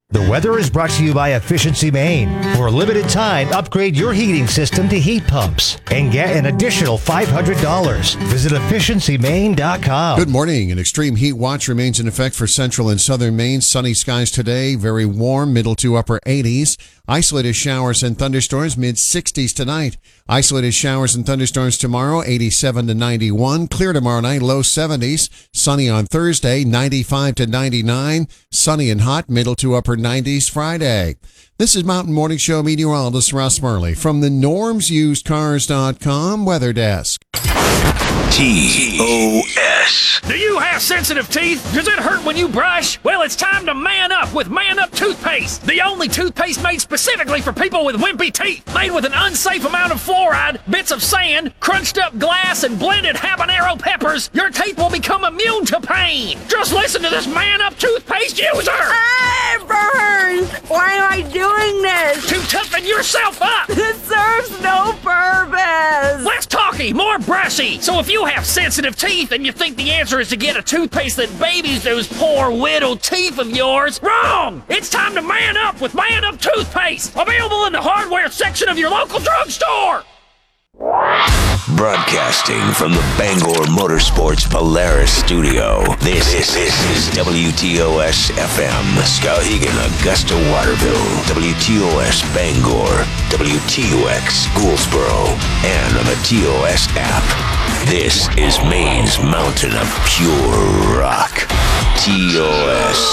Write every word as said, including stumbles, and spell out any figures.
The weather is brought to you by Efficiency Maine. For a limited time, upgrade your heating system to heat pumps and get an additional five hundred dollars. Visit efficiency maine dot com. Good morning. An extreme heat watch remains in effect for central and southern Maine. Sunny skies today, very warm, middle to upper eighties. Isolated showers and thunderstorms, mid sixties tonight. Isolated showers and thunderstorms tomorrow, eighty-seven to ninety-one. Clear tomorrow night, low seventies. Sunny on Thursday, ninety-five to ninety-nine. Sunny and hot, middle to upper nineties Friday. This is Mountain Morning Show meteorologist Russ Murley from the norms used cars dot com weather desk. T O S. Do you have sensitive teeth? Does it hurt when you brush? Well, it's time to man up with Man Up Toothpaste. The only toothpaste made specifically for people with wimpy teeth. Made with an unsafe amount of fluoride, bits of sand, crunched up glass, and blended habanero peppers. Your teeth will become immune to pain. Just listen to this Man Up Toothpaste user. It burns. Why am I doing this? To toughen yourself up. It serves no purpose. Less talky, more brushy. So if you have sensitive teeth and you think the answer is to get a toothpaste that babies those poor whittled teeth of yours, wrong! It's time to man up with Man Up Toothpaste. Available in the hardware section of your local drugstore. Broadcasting from the Bangor Motorsports Polaris studio, this, this, this is W T O S F M, Skowhegan, Augusta, Waterville, W T O S Bangor, W T O X Gouldsboro, and on the T O S app. This is Maine's mountain of pure rock. T O S